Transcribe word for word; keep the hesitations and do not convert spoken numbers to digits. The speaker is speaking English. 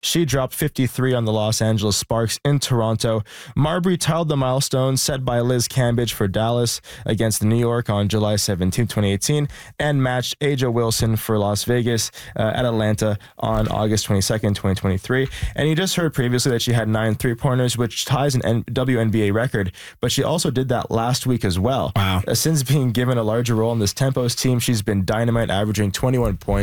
She dropped fifty-three on the Los Angeles Sparks in Toronto. Marbury tied the milestone set by Liz Cambage for Dallas against New York on July seventeenth, twenty eighteen, and matched A'ja Wilson for Las Vegas uh, at Atlanta on August twenty-second, twenty twenty-three. And you just heard previously that she had nine three-pointers, which ties an N- W N B A record, but she also did that last week as well. Wow. Uh, since being given a larger role in this Tempos team, she's been dynamite, averaging twenty-one points.